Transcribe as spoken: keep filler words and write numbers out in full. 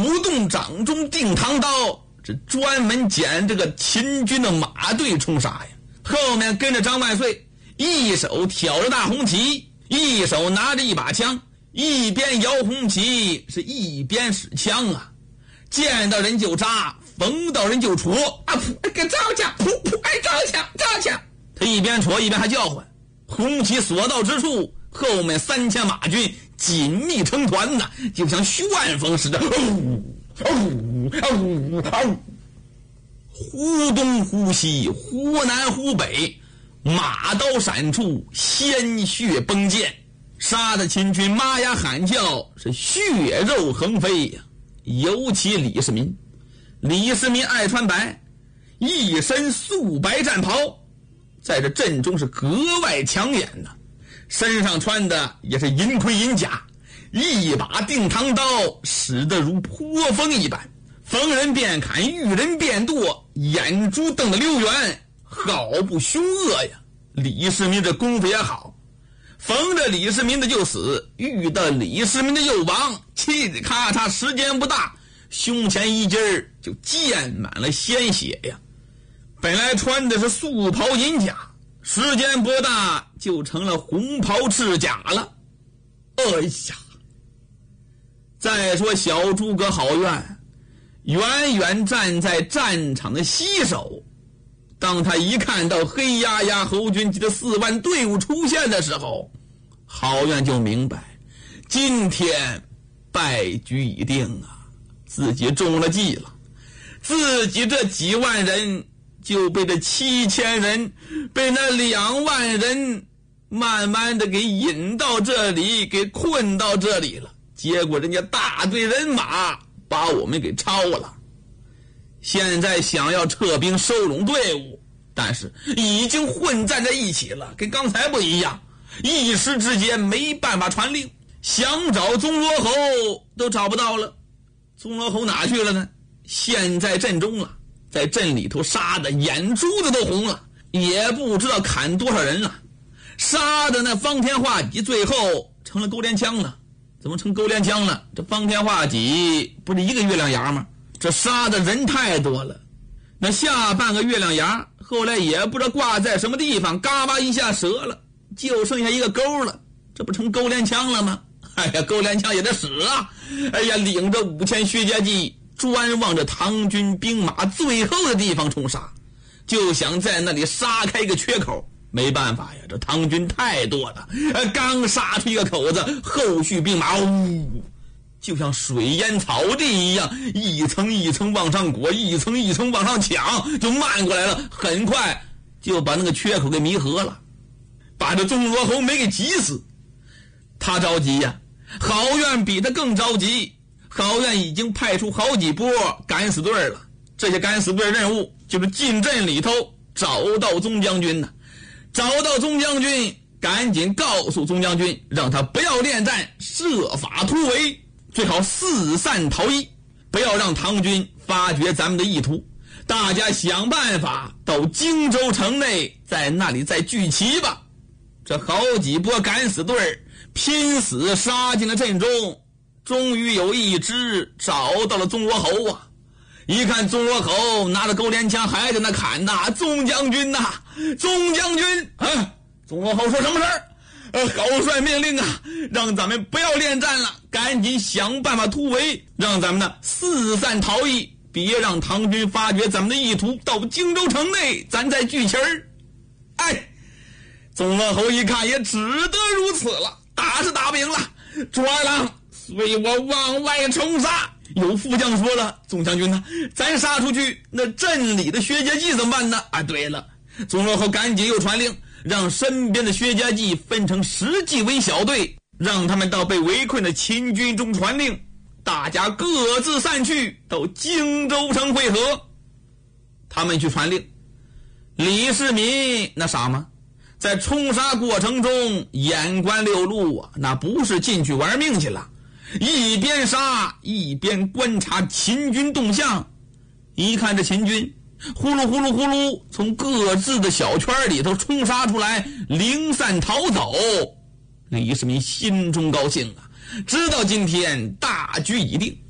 五洞掌中定唐刀，是专门捡这个秦军的马队冲杀呀。后面跟着张万岁，一手挑着大红旗，一手拿着一把枪，一边摇红旗，是一边使枪啊，见到人就扎，逢到人就戳啊！噗，给招枪！噗噗，哎，招枪，招枪！他一边戳一边还叫唤。红旗所到之处，后面三千马军紧密成团呐，就像旋风似的，呜呜呜呜，忽东忽西，忽南忽北，马刀闪出，鲜血崩溅，杀得秦军妈呀喊叫，是血肉横飞呀！尤其李世民，李世民爱穿白，一身素白战袍，在这阵中是格外抢眼呐。身上穿的也是银盔银甲，一把定唐刀使得如泼风一般，逢人便砍，遇人便剁，眼珠瞪得溜圆，好不凶恶呀！李世民这功夫也好，逢着李世民的就死，遇到李世民的就亡，气得咔嚓，时间不大，胸前一襟儿就溅满了鲜血呀。本来穿的是素袍银甲，时间不大就成了红袍赤甲了。哎呀！再说小诸葛郝愿，远远站在战场的西首，当他一看到黑压压侯军的四万队伍出现的时候，郝愿就明白，今天败局已定啊，自己中了计了，自己这几万人就被这七千人，被那两万人慢慢的给引到这里，给困到这里了。结果人家大队人马把我们给抄了，现在想要撤兵收拢队伍，但是已经混战在一起了，跟刚才不一样，一时之间没办法传令，想找宗罗侯都找不到了。宗罗侯哪去了呢？现在阵中了，在阵里头杀的眼珠子都红了，也不知道砍多少人了，杀的那方天画戟最后成了勾连枪了。怎么成勾连枪了？这方天画戟不是一个月亮牙吗？这杀的人太多了，那下半个月亮牙后来也不知道挂在什么地方，嘎巴一下折了，就剩下一个钩了，这不成勾连枪了吗？哎呀，勾连枪也得使啊！哎呀，领着五千薛家骑专往着唐军兵马最后的地方冲杀，就想在那里杀开一个缺口。没办法呀，这唐军太多了，刚杀出一个口子，后续兵马呜，就像水淹草地一样，一层一层往上裹，一层一层往上抢，就漫过来了，很快就把那个缺口给弥合了，把这宗罗侯没给急死。他着急呀，郝愿比他更着急。郝愿已经派出好几波敢死队了，这些敢死队任务就是进阵里头找到宗将军呢。找到宗将军，赶紧告诉宗将军，让他不要恋战，设法突围，最好四散逃逸，不要让唐军发觉咱们的意图。大家想办法到荆州城内，在那里再聚齐吧。这好几波敢死队拼死杀进了阵中，终于有一支找到了宗罗侯啊！一看宗罗侯拿着勾连枪还在那砍呐，宗将军呐，宗将军啊！宗罗侯说什么事儿？呃，郝帅命令啊，让咱们不要恋战了，赶紧想办法突围，让咱们呢四散逃逸，别让唐军发觉咱们的意图，到荆州城内咱再聚齐儿。哎，宗罗侯一看也只得如此了，打是打不赢了，朱二郎随我往外冲杀。有副将说了，宗将军呢，咱杀出去，那镇里的薛家骑怎么办呢？啊，对了，宗罗侯赶紧又传令，让身边的薛家骑分成十骑为小队，让他们到被围困的秦军中传令，大家各自散去，到荆州城会合。他们去传令，李世民那傻吗？在冲杀过程中眼观六路啊，那不是进去玩命去了，一边杀一边观察秦军动向。一看这秦军呼噜呼噜呼噜从各自的小圈里头冲杀出来，零散逃走，李世民心中高兴啊，知道今天大局已定，